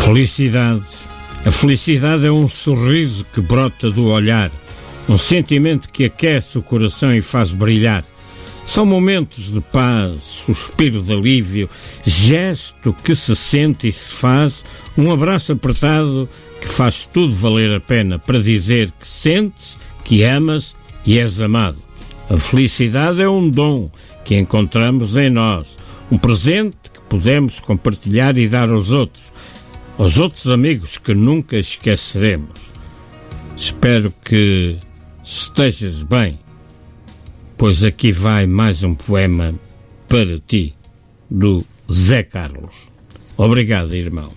Felicidade. A felicidade é um sorriso que brota do olhar, um sentimento que aquece o coração e faz brilhar. São momentos de paz, suspiro de alívio, gesto que se sente e se faz, um abraço apertado que faz tudo valer a pena para dizer que sentes, que amas e és amado. A felicidade é um dom que encontramos em nós, um presente que podemos compartilhar e dar aos outros amigos que nunca esqueceremos. Espero que estejas bem, pois aqui vai mais um poema para ti, do Zé Carlos. Obrigado, irmão.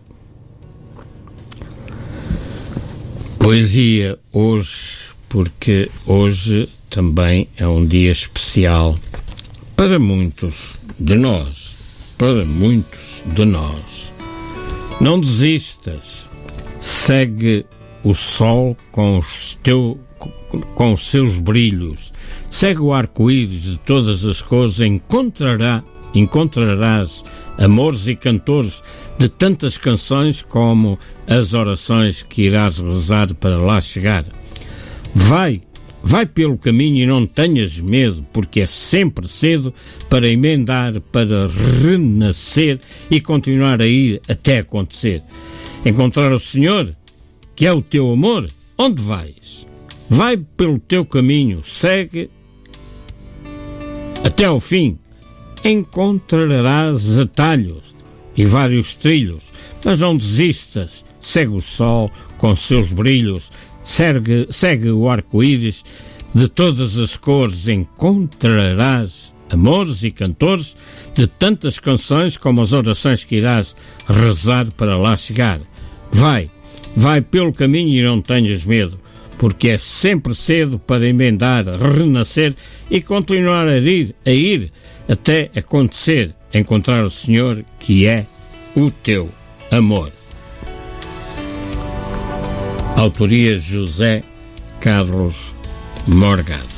Poesia hoje, porque hoje também é um dia especial para muitos de nós. Não desistas, segue o sol com os seus brilhos, segue o arco-íris de todas as cores, encontrarás amores e cantores de tantas canções como as orações que irás rezar para lá chegar. Vai pelo caminho e não tenhas medo, porque é sempre cedo para emendar, para renascer e continuar a ir até acontecer. Encontrar o Senhor, que é o teu amor, onde vais? Vai pelo teu caminho, segue até ao fim. Encontrarás atalhos e vários trilhos, mas não desistas, segue o sol com seus brilhos, segue o arco-íris de todas as cores, encontrarás amores e cantores de tantas canções como as orações que irás rezar para lá chegar. Vai pelo caminho e não tenhas medo, porque é sempre cedo para emendar, renascer e continuar a ir até acontecer, encontrar o Senhor, que é o teu amor. Autoria José Carlos Morgado.